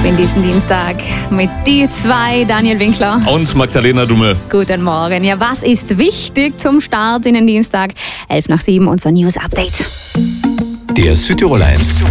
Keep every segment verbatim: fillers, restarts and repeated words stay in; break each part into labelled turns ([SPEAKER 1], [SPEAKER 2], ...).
[SPEAKER 1] auf in diesen Dienstag mit die zwei, Daniel Winkler
[SPEAKER 2] und Magdalena Dumme.
[SPEAKER 1] Guten Morgen. Ja, was ist wichtig zum Start in den Dienstag? elf nach sieben, unser News-Update.
[SPEAKER 3] Der Südtirol eins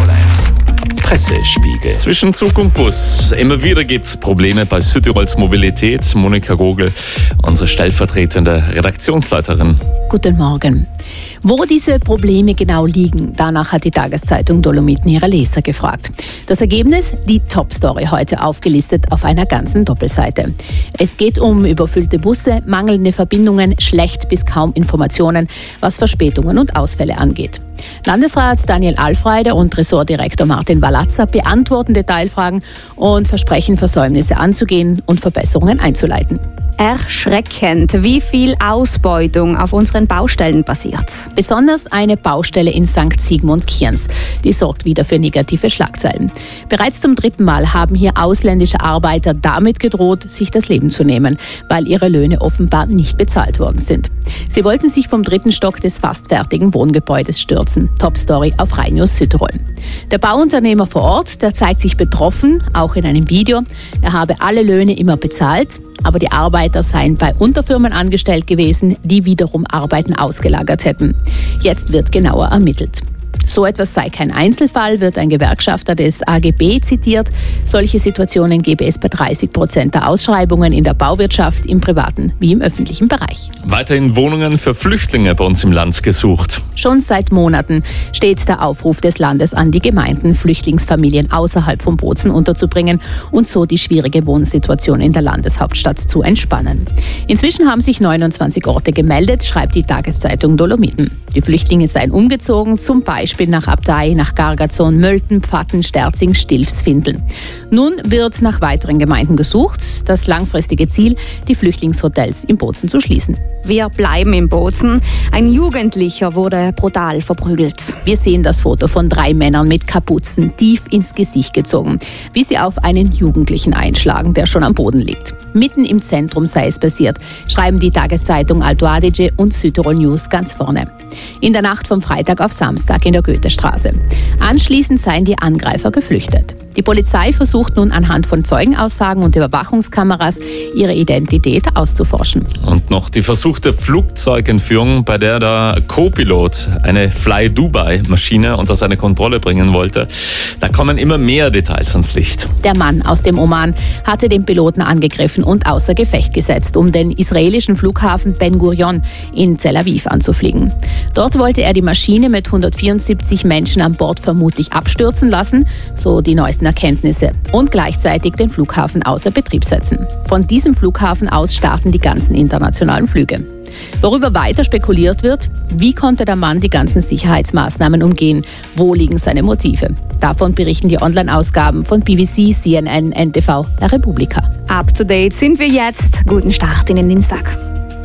[SPEAKER 3] Pressespiegel.
[SPEAKER 2] Zwischen Zug und Bus. Immer wieder gibt es Probleme bei Südtirols Mobilität. Monika Gogel, unsere stellvertretende Redaktionsleiterin.
[SPEAKER 4] Guten Morgen. Wo diese Probleme genau liegen, danach hat die Tageszeitung Dolomiten ihre Leser gefragt. Das Ergebnis? Die Top-Story heute aufgelistet auf einer ganzen Doppelseite. Es geht um überfüllte Busse, mangelnde Verbindungen, schlecht bis kaum Informationen, was Verspätungen und Ausfälle angeht. Landesrat Daniel Alfreide und Ressortdirektor Martin Walazza beantworten Detailfragen und versprechen, Versäumnisse anzugehen und Verbesserungen einzuleiten.
[SPEAKER 1] Erschreckend, wie viel Ausbeutung auf unseren Baustellen passiert.
[SPEAKER 4] Besonders eine Baustelle in Sankt Sigmund-Kienz. Die sorgt wieder für negative Schlagzeilen. Bereits zum dritten Mal haben hier ausländische Arbeiter damit gedroht, sich das Leben zu nehmen, weil ihre Löhne offenbar nicht bezahlt worden sind. Sie wollten sich vom dritten Stock des fast fertigen Wohngebäudes stürzen. Top-Story auf Rai News Südtirol. Der Bauunternehmer vor Ort, der zeigt sich betroffen, auch in einem Video. Er habe alle Löhne immer bezahlt, aber die Arbeiter seien bei Unterfirmen angestellt gewesen, die wiederum Arbeiten ausgelagert hätten. Jetzt wird genauer ermittelt. So etwas sei kein Einzelfall, wird ein Gewerkschafter des A G B zitiert. Solche Situationen gebe es bei dreißig Prozent der Ausschreibungen in der Bauwirtschaft, im privaten wie im öffentlichen Bereich.
[SPEAKER 2] Weiterhin Wohnungen für Flüchtlinge bei uns im Land gesucht.
[SPEAKER 4] Schon seit Monaten steht der Aufruf des Landes an die Gemeinden, Flüchtlingsfamilien außerhalb von Bozen unterzubringen und so die schwierige Wohnsituation in der Landeshauptstadt zu entspannen. Inzwischen haben sich neunundzwanzig Orte gemeldet, schreibt die Tageszeitung Dolomiten. Die Flüchtlinge seien umgezogen, zum Beispiel nach Abtei, nach Gargazon, Mölten, Pfatten, Sterzing, Stilfs, Finteln. Nun wird nach weiteren Gemeinden gesucht. Das langfristige Ziel, die Flüchtlingshotels in Bozen zu schließen.
[SPEAKER 1] Wir bleiben in Bozen. Ein Jugendlicher wurde brutal verprügelt.
[SPEAKER 4] Wir sehen das Foto von drei Männern mit Kapuzen tief ins Gesicht gezogen, wie sie auf einen Jugendlichen einschlagen, der schon am Boden liegt. Mitten im Zentrum sei es passiert, schreiben die Tageszeitung Alto Adige und Südtirol News ganz vorne. In der Nacht vom Freitag auf Samstag in der Goethestraße. Anschließend seien die Angreifer geflüchtet. Die Polizei versucht nun anhand von Zeugenaussagen und Überwachungskameras ihre Identität auszuforschen.
[SPEAKER 2] Und noch die versuchte Flugzeugentführung, bei der der Co-Pilot eine Fly Dubai-Maschine unter seine Kontrolle bringen wollte. Da kommen immer mehr Details ans Licht.
[SPEAKER 4] Der Mann aus dem Oman hatte den Piloten angegriffen und außer Gefecht gesetzt, um den israelischen Flughafen Ben Gurion in Tel Aviv anzufliegen. Dort wollte er die Maschine mit hundertvierundsiebzig Menschen an Bord vermutlich abstürzen lassen, so die neuesten Erkenntnisse, und gleichzeitig den Flughafen außer Betrieb setzen. Von diesem Flughafen aus starten die ganzen internationalen Flüge. Worüber weiter spekuliert wird, wie konnte der Mann die ganzen Sicherheitsmaßnahmen umgehen? Wo liegen seine Motive? Davon berichten die Online-Ausgaben von B B C, C N N, N T V, La Repubblica.
[SPEAKER 1] Up to date sind wir jetzt. Guten Start in den Dienstag.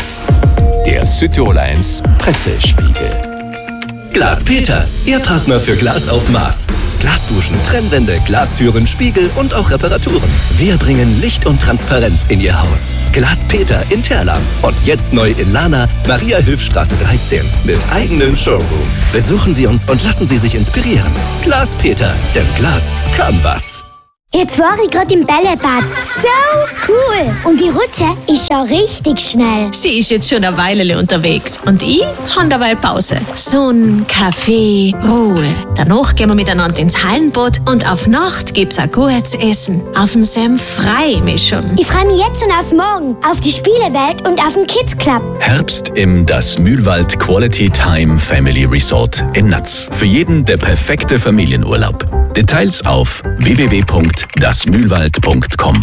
[SPEAKER 3] Der Südtirol eins Pressespiegel.
[SPEAKER 5] Glas Peter, Ihr Partner für Glas auf Maß. Glasduschen, Trennwände, Glastüren, Spiegel und auch Reparaturen. Wir bringen Licht und Transparenz in Ihr Haus. Glas Peter in Terlam und jetzt neu in Lana, Maria-Hilf-Straße dreizehn mit eigenem Showroom. Besuchen Sie uns und lassen Sie sich inspirieren. Glas Peter, denn Glas kann was.
[SPEAKER 6] Jetzt war ich gerade im Bällebad. So cool! Und die Rutsche ist ja richtig schnell.
[SPEAKER 7] Sie ist jetzt schon eine Weile unterwegs und ich habe dabei Pause. Sonne, Kaffee, Ruhe. Danach gehen wir miteinander ins Hallenbad und auf Nacht gibt's ein gutes Essen. Auf den Senf freue ich mich schon.
[SPEAKER 6] Ich freue mich jetzt schon auf morgen, auf die Spielewelt und auf den Kids Club.
[SPEAKER 3] Herbst im Das Mühlwald Quality Time Family Resort in Natz. Für jeden der perfekte Familienurlaub. Details auf w w w punkt das mühlwald punkt com.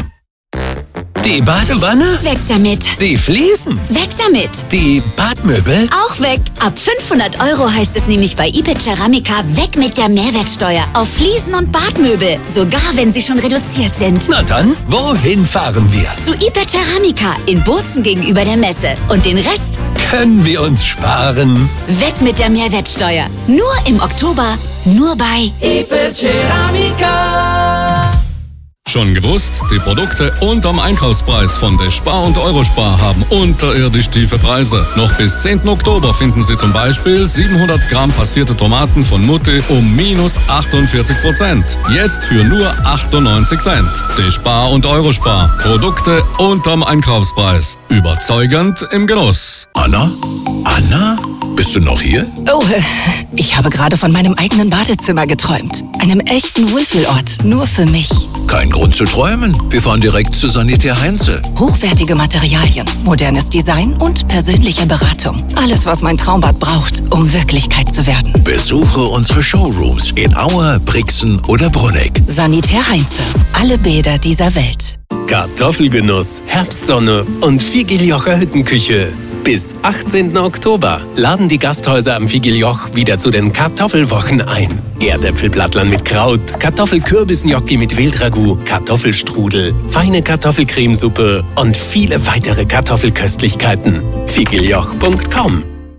[SPEAKER 5] Die Badewanne?
[SPEAKER 7] Weg damit.
[SPEAKER 5] Die Fliesen?
[SPEAKER 7] Weg damit.
[SPEAKER 5] Die Badmöbel?
[SPEAKER 7] Auch weg. Ab fünfhundert Euro heißt es nämlich bei eBay Ceramica weg mit der Mehrwertsteuer auf Fliesen und Badmöbel. Sogar wenn sie schon reduziert sind.
[SPEAKER 5] Na dann, wohin fahren wir?
[SPEAKER 7] Zu eBay Ceramica in Bozen gegenüber der Messe. Und den Rest
[SPEAKER 5] können wir uns sparen.
[SPEAKER 7] Weg mit der Mehrwertsteuer. Nur im Oktober, nur bei
[SPEAKER 8] eBay Ceramica. Schon gewusst? Die Produkte unterm Einkaufspreis von Despar und Eurospar haben unterirdisch tiefe Preise. Noch bis zehnten Oktober finden Sie zum Beispiel siebenhundert Gramm passierte Tomaten von Mutti um minus achtundvierzig Prozent. Jetzt für nur achtundneunzig Cent. Despar und Eurospar. Produkte unterm Einkaufspreis. Überzeugend im Genuss.
[SPEAKER 3] Anna? Anna? Bist du noch hier?
[SPEAKER 9] Oh, ich habe gerade von meinem eigenen Badezimmer geträumt. Einem echten Wohlfühlort, nur für mich.
[SPEAKER 3] Kein Grund zu träumen. Wir fahren direkt zu Sanitär Heinze.
[SPEAKER 9] Hochwertige Materialien, modernes Design und persönliche Beratung. Alles, was mein Traumbad braucht, um Wirklichkeit zu werden.
[SPEAKER 3] Besuche unsere Showrooms in Auer, Brixen oder Brunegg.
[SPEAKER 9] Sanitär Heinze. Alle Bäder dieser Welt.
[SPEAKER 10] Kartoffelgenuss, Herbstsonne und Figiljocher Hüttenküche. Bis achtzehnten Oktober laden die Gasthäuser am Figiljoch wieder zu den Kartoffelwochen ein. Erdäpfelblattland mit Kraut, Kartoffelkürbisgnocchi mit Wildragout, Kartoffelstrudel, feine Kartoffelcremesuppe und viele weitere Kartoffelköstlichkeiten. figiljoch punkt com.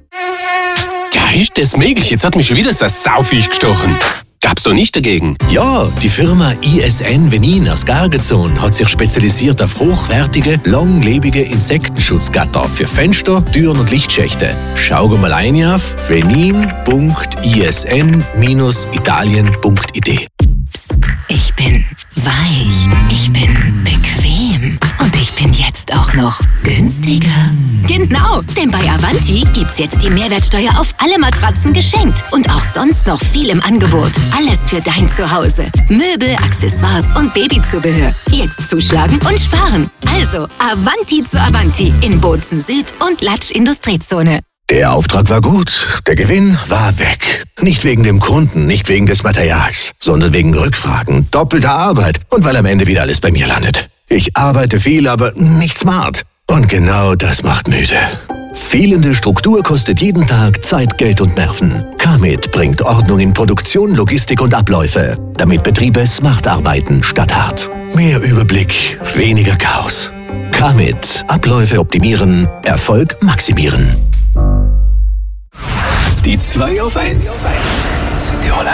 [SPEAKER 10] Ja, ist das möglich? Jetzt hat mich schon wieder so ein Saufisch gestochen. Gab's doch nicht dagegen?
[SPEAKER 11] Ja, die Firma I S N Venin aus Gargezon hat sich spezialisiert auf hochwertige, langlebige Insektenschutzgatter für Fenster, Türen und Lichtschächte. Schau mal ein auf venin punkt i s n dash italien punkt i d.
[SPEAKER 9] Psst, ich bin weich, ich bin bequem und ich bin jetzt auch noch günstiger.
[SPEAKER 12] Genau, denn bei Avanti gibt's jetzt die Mehrwertsteuer auf alle Matratzen geschenkt und auch sonst noch viel im Angebot. Alles für dein Zuhause. Möbel, Accessoires und Babyzubehör. Jetzt zuschlagen und sparen. Also Avanti zu Avanti in Bozen Süd und Latsch Industriezone.
[SPEAKER 11] Der Auftrag war gut, der Gewinn war weg. Nicht wegen dem Kunden, nicht wegen des Materials, sondern wegen Rückfragen, doppelter Arbeit und weil am Ende wieder alles bei mir landet. Ich arbeite viel, aber nicht smart. Und genau das macht müde. Fehlende Struktur kostet jeden Tag Zeit, Geld und Nerven. Kamit bringt Ordnung in Produktion, Logistik und Abläufe, damit Betriebe smart arbeiten statt hart. Mehr Überblick, weniger Chaos. Kamit. Abläufe optimieren, Erfolg maximieren.
[SPEAKER 5] Die zwei auf eins. City Hall